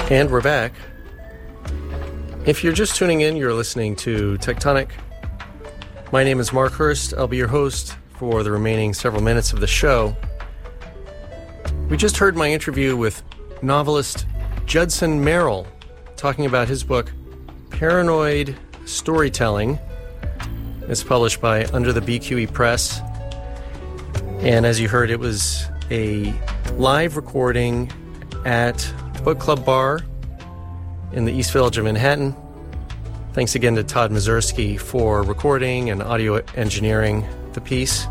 And we're back. If you're just tuning in, you're listening to Tectonic. My name is Mark Hurst. I'll be your host for the remaining several minutes of the show. We just heard my interview with novelist Judson Merrill talking about his book, Paranoid Storytelling. It's published by Under the BQE Press. And as you heard, it was a live recording at Book Club Bar in the East Village of Manhattan. Thanks again to Todd Mazursky for recording and audio engineering the piece.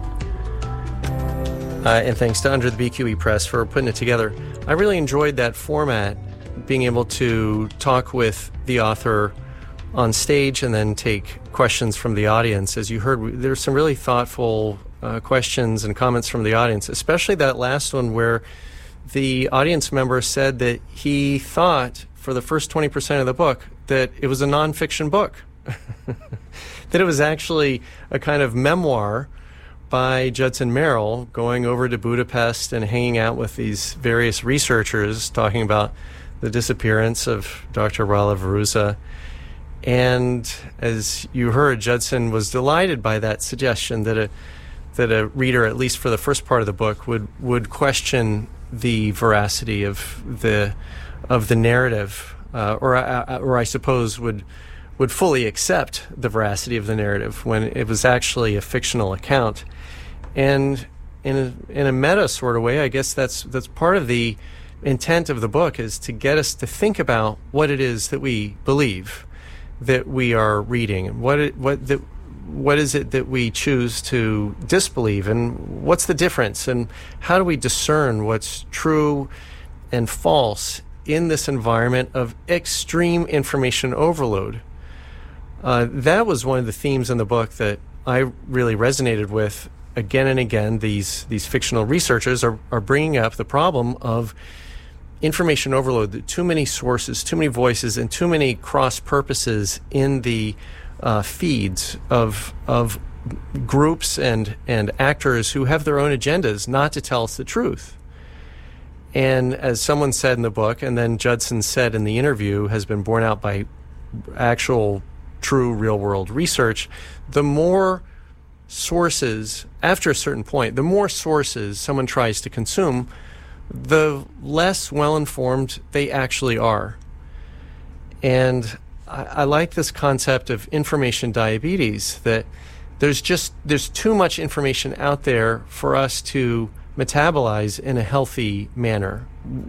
And thanks to Under the BQE Press for putting it together. I really enjoyed that format, being able to talk with the author on stage and then take questions from the audience. As you heard, there's some really thoughtful questions and comments from the audience, especially that last one where the audience member said that he thought for the first 20% of the book that it was a nonfiction book, that it was actually a kind of memoir by Judson Merrill going over to Budapest and hanging out with these various researchers talking about the disappearance of Dr. Rala Veruza. And as you heard, Judson was delighted by that suggestion that a reader, at least for the first part of the book, would question the veracity of the narrative, or I suppose would fully accept the veracity of the narrative when it was actually a fictional account. And in a meta sort of way, I guess that's part of the intent of the book, is to get us to think about what it is that we believe that we are reading, and what is it that we choose to disbelieve, and what's the difference, and how do we discern what's true and false in this environment of extreme information overload. That was one of the themes in the book that I really resonated with. Again and again, these fictional researchers are bringing up the problem of information overload, too many sources, too many voices, and too many cross purposes in the feeds of groups and actors who have their own agendas not to tell us the truth. And as someone said in the book, and then Judson said in the interview, has been borne out by actual, true, real-world research, the more sources, after a certain point, the more sources someone tries to consume, the less well-informed they actually are. And I like this concept of information diabetes, that there's too much information out there for us to metabolize in a healthy manner.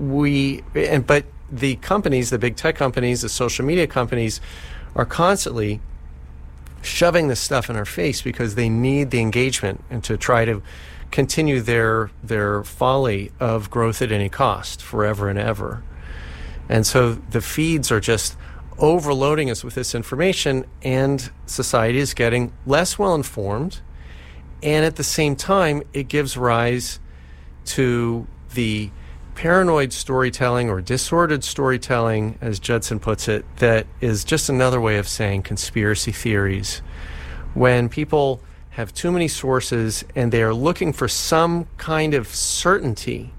But the companies, the big tech companies, the social media companies, are constantly shoving this stuff in our face because they need the engagement and to try to continue their folly of growth at any cost forever and ever. And so the feeds are just overloading us with this information, and society is getting less well informed, and at the same time it gives rise to the paranoid storytelling, or disordered storytelling, as Judson puts it, that is just another way of saying conspiracy theories. When people have too many sources and they are looking for some kind of certainty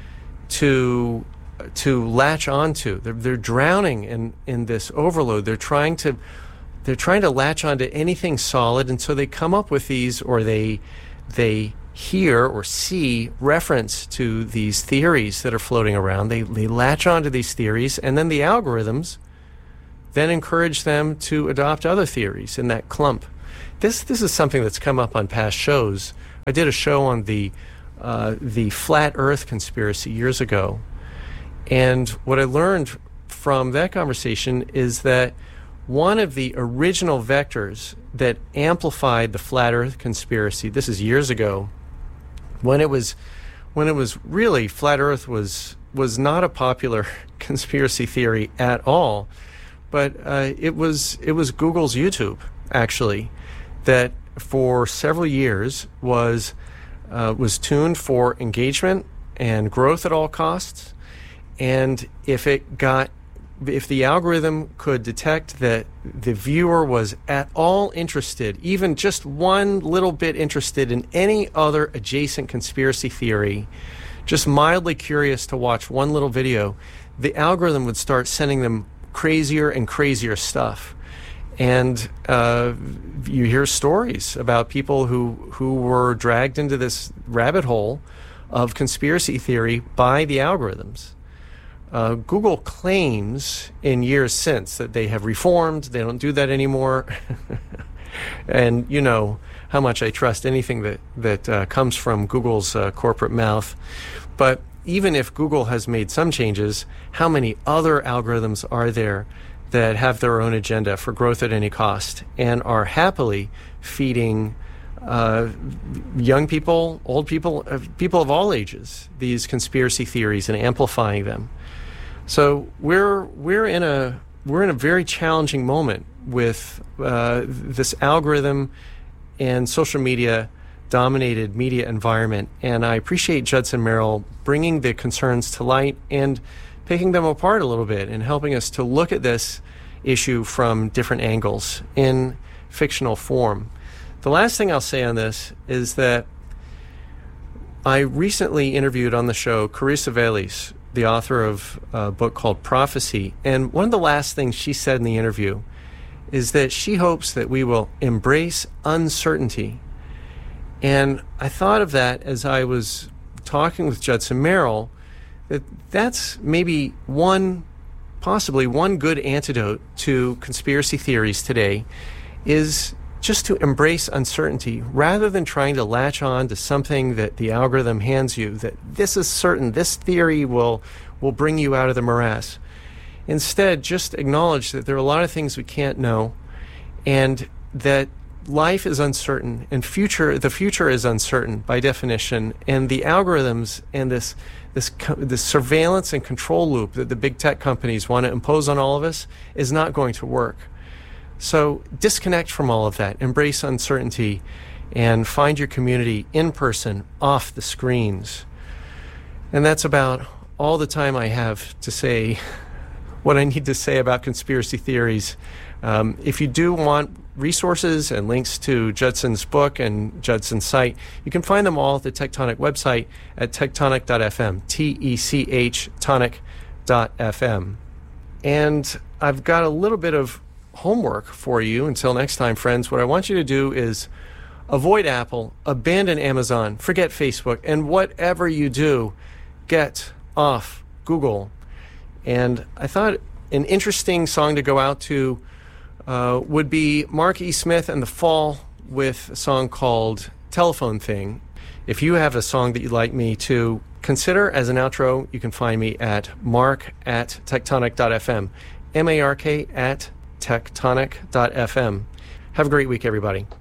to latch onto, they're drowning in this overload. They're trying to latch onto anything solid, and so they come up with these, or they hear or see reference to these theories that are floating around. They latch onto these theories, and then the algorithms then encourage them to adopt other theories in that clump. This is something that's come up on past shows. I did a show on the flat Earth conspiracy years ago, and what I learned from that conversation is that one of the original vectors that amplified the flat Earth conspiracy, this is years ago, when it was really, flat Earth was not a popular conspiracy theory at all, but it was Google's YouTube, actually, that for several years was tuned for engagement and growth at all costs. And if the algorithm could detect that the viewer was at all interested, even just one little bit interested in any other adjacent conspiracy theory, just mildly curious to watch one little video, the algorithm would start sending them crazier and crazier stuff. And you hear stories about people who were dragged into this rabbit hole of conspiracy theory by the algorithms. Google claims in years since that they have reformed. They don't do that anymore. And you know how much I trust anything that comes from Google's corporate mouth. But even if Google has made some changes, how many other algorithms are there that have their own agenda for growth at any cost and are happily feeding young people, old people, people of all ages, these conspiracy theories and amplifying them? So we're in a very challenging moment with this algorithm and social media dominated media environment, and I appreciate Judson Merrill bringing the concerns to light and picking them apart a little bit and helping us to look at this issue from different angles in fictional form. The last thing I'll say on this is that I recently interviewed on the show Carissa Vélez, the author of a book called Prophecy, and one of the last things she said in the interview is that she hopes that we will embrace uncertainty. And I thought of that as I was talking with Judson Merrill, that's maybe possibly one good antidote to conspiracy theories today, is just to embrace uncertainty rather than trying to latch on to something that the algorithm hands you, that this is certain, this theory will bring you out of the morass. Instead, just acknowledge that there are a lot of things we can't know, and that life is uncertain, and the future is uncertain by definition, and the algorithms and this surveillance and control loop that the big tech companies want to impose on all of us is not going to work. So disconnect from all of that, embrace uncertainty, and find your community in person, off the screens. And that's about all the time I have to say what I need to say about conspiracy theories. If you do want resources and links to Judson's book and Judson's site, you can find them all at the Tectonic website at tectonic.fm, T-E-C-H, tonic.fm. And I've got a little bit of homework for you until next time, friends. What I want you to do is avoid Apple, abandon Amazon, forget Facebook, and whatever you do, get off Google. And I thought an interesting song to go out to would be Mark E. Smith and The Fall with a song called Telephone Thing. If you have a song that you'd like me to consider as an outro, you can find me at mark@tectonic.fm, MARK @tectonic.fm. Have a great week, everybody.